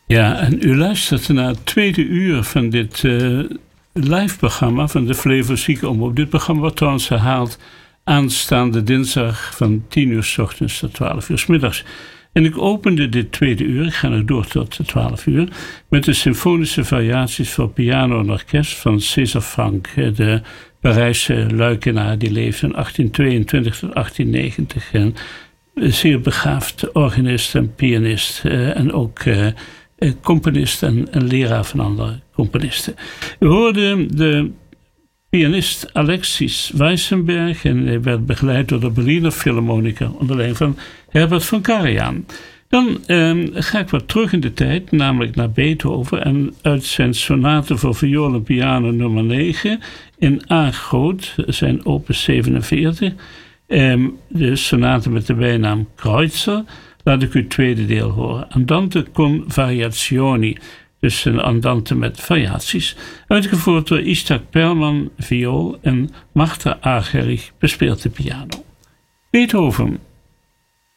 Ja, en u luistert naar het tweede uur van dit live-programma van de Flevo Omroep. Dit programma wordt trouwens herhaald aanstaande dinsdag van 10 uur 's ochtends tot 12 uur 's middags. En ik opende dit tweede uur, ik ga nog door tot 12 uur, met de symfonische variaties voor piano en orkest van César Franck, de Parijse luikenaar die leefde in 1822 tot 1890. En zeer begaafd organist en pianist en ook componist en leraar van andere componisten. We hoorden de pianist Alexis Weissenberg en hij werd begeleid door de Berliner Philharmoniker onder leiding van Herbert von Karajan. Dan ga ik wat terug in de tijd, namelijk naar Beethoven en uit zijn sonate voor viool en piano nummer 9 in A groot, zijn opus 47. De sonate met de bijnaam Kreutzer. Laat ik u het tweede deel horen. Andante con variazioni. Dus een andante met variaties. Uitgevoerd door Isaac Perlman, viool en Martha Argerich bespeelt de piano. Beethoven.